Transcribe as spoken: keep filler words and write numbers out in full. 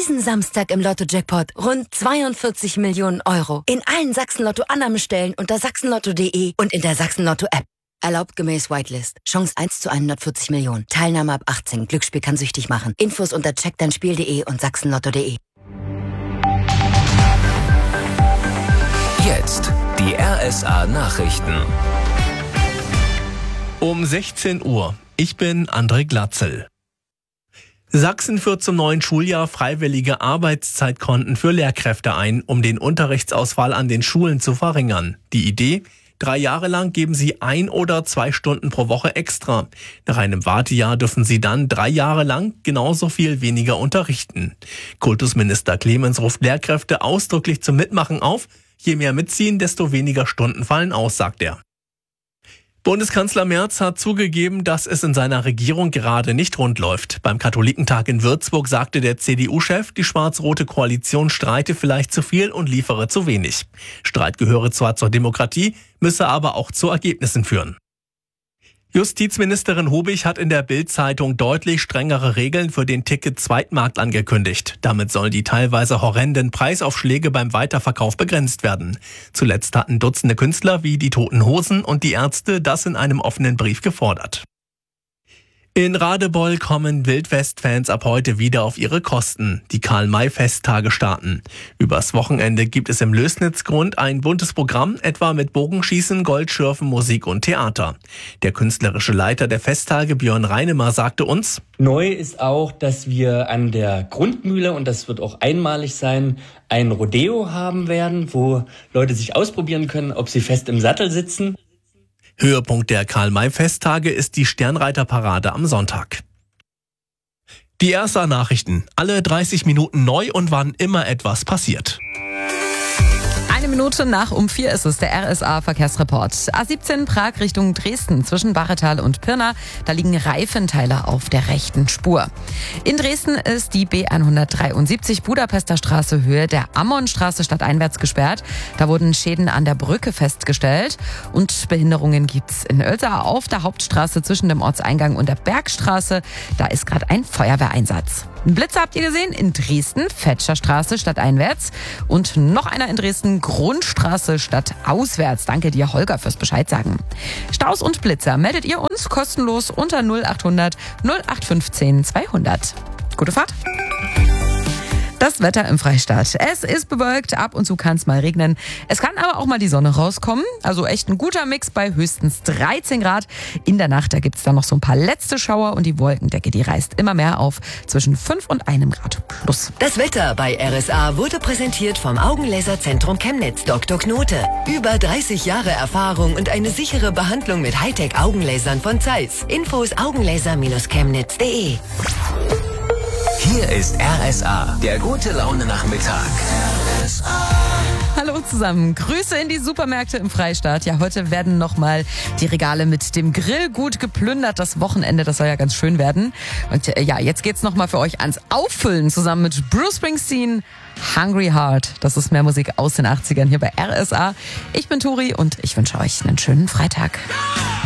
Diesen Samstag im Lotto-Jackpot rund zweiundvierzig Millionen Euro. In allen Sachsen-Lotto-Annahmestellen unter sachsenlotto punkt de und in der Sachsen-Lotto-App. Erlaubt gemäß Whitelist. Chance eins zu hundertvierzig Millionen. Teilnahme ab achtzehn. Glücksspiel kann süchtig machen. Infos unter check dein spiel punkt de und sachsenlotto punkt de. Jetzt die R S A-Nachrichten. Um sechzehn Uhr. Ich bin André Glatzel. Sachsen führt zum neuen Schuljahr freiwillige Arbeitszeitkonten für Lehrkräfte ein, um den Unterrichtsausfall an den Schulen zu verringern. Die Idee? Drei Jahre lang geben sie ein oder zwei Stunden pro Woche extra. Nach einem Wartejahr dürfen sie dann drei Jahre lang genauso viel weniger unterrichten. Kultusminister Clemens ruft Lehrkräfte ausdrücklich zum Mitmachen auf. Je mehr mitziehen, desto weniger Stunden fallen aus, sagt er. Bundeskanzler Merz hat zugegeben, dass es in seiner Regierung gerade nicht rund läuft. Beim Katholikentag in Würzburg sagte der C D U-Chef, die schwarz-rote Koalition streite vielleicht zu viel und liefere zu wenig. Streit gehöre zwar zur Demokratie, müsse aber auch zu Ergebnissen führen. Justizministerin Hobig hat in der Bild-Zeitung deutlich strengere Regeln für den Ticket-Zweitmarkt angekündigt. Damit sollen die teilweise horrenden Preisaufschläge beim Weiterverkauf begrenzt werden. Zuletzt hatten Dutzende Künstler wie die Toten Hosen und die Ärzte das in einem offenen Brief gefordert. In Radebeul kommen Wildwest-Fans ab heute wieder auf ihre Kosten. Die Karl-May-Festtage starten. Übers Wochenende gibt es im Lößnitzgrund ein buntes Programm, etwa mit Bogenschießen, Goldschürfen, Musik und Theater. Der künstlerische Leiter der Festtage, Björn Reinemer, sagte uns: Neu ist auch, dass wir an der Grundmühle, und das wird auch einmalig sein, ein Rodeo haben werden, wo Leute sich ausprobieren können, ob sie fest im Sattel sitzen. Höhepunkt der Karl-May-Festtage ist die Sternreiterparade am Sonntag. Die R S A-Nachrichten. Alle dreißig Minuten neu und wann immer etwas passiert. Eine Minute nach um vier ist es, der R S A-Verkehrsreport. A siebzehn Prag Richtung Dresden zwischen Baretal und Pirna. Da liegen Reifenteile auf der rechten Spur. In Dresden ist die B hundertdreiundsiebzig Budapester Straße Höhe der Ammonstraße stadteinwärts gesperrt. Da wurden Schäden an der Brücke festgestellt. Und Behinderungen gibt's in Oelsa auf der Hauptstraße zwischen dem Ortseingang und der Bergstraße. Da ist gerade ein Feuerwehreinsatz. Einen Blitzer habt ihr gesehen? In Dresden, Fetscherstraße stadteinwärts. Und noch einer in Dresden, Grundstraße stadtauswärts. Danke dir, Holger, fürs Bescheid sagen. Staus und Blitzer meldet ihr uns kostenlos unter null achthundert null acht fünfzehn zweihundert. Gute Fahrt! Das Wetter im Freistaat. Es ist bewölkt, ab und zu kann es mal regnen. Es kann aber auch mal die Sonne rauskommen. Also echt ein guter Mix bei höchstens dreizehn Grad. In der Nacht, da gibt es dann noch so ein paar letzte Schauer und die Wolkendecke, die reißt immer mehr auf zwischen fünf und einem Grad plus. Das Wetter bei R S A wurde präsentiert vom Augenlaserzentrum Chemnitz, Doktor Knote. Über dreißig Jahre Erfahrung und eine sichere Behandlung mit Hightech-Augenlasern von Zeiss. Infos augenlaser Chemnitz punkt de. Hier ist R S A, der gute Laune-Nachmittag. R S A. Hallo zusammen, Grüße in die Supermärkte im Freistaat. Ja, heute werden nochmal die Regale mit dem Grillgut geplündert. Das Wochenende, das soll ja ganz schön werden. Und äh, ja, jetzt geht's nochmal für euch ans Auffüllen zusammen mit Bruce Springsteen, Hungry Heart. Das ist mehr Musik aus den achtzigern hier bei R S A. Ich bin Turi und ich wünsche euch einen schönen Freitag.